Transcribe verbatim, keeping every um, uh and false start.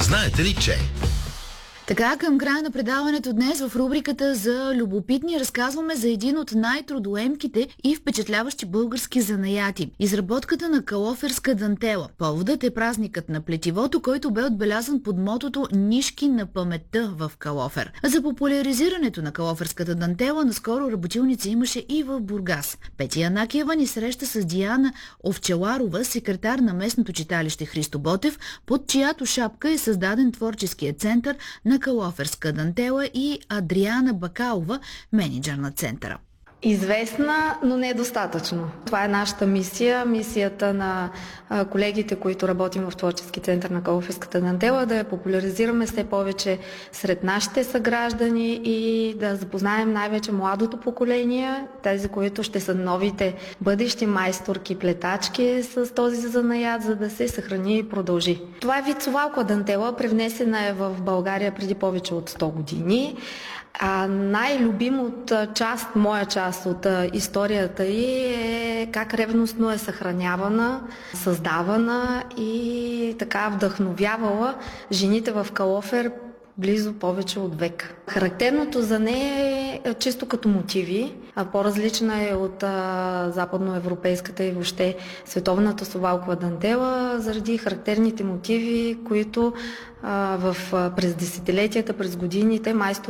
Знаете ли, че... Така, към края на предаването днес в рубриката за любопитни разказваме за един от най-трудоемките и впечатляващи български занаяти – изработката на калоферска дантела. Поводът е празникът на плетивото, който бе отбелязан под мотото "Нишки на паметта" в Калофер. За популяризирането на калоферската дантела наскоро работилница имаше и в Бургас. Петя Янакиева ни среща с Диана Овчеларова, секретар на местното читалище Христо Ботев, под чиято шапка е създаден творческият център на калоферска дантела, и Адриана Бакалова, мениджър на центъра. Известна, но недостатъчно. Това е нашата мисия, мисията на колегите, които работим в творчески център на калоферската дантела, да я популяризираме все повече сред нашите съграждани и да запознаем най-вече младото поколение, тези, които ще са новите бъдещи майсторки, плетачки с този занаят, за да се съхрани и продължи. Това е вид совалкова дантела, привнесена е в България преди повече от сто години. А най-любимата част, моя част от историята й е как ревностно е съхранявана, създавана и така вдъхновявала жените в Калофер близо повече от век. Характерното за нея е чисто като мотиви, а по-различна е от а, западноевропейската и въобще световната совалкова дантела, заради характерните мотиви, които а, в, през десетилетията, през годините майстори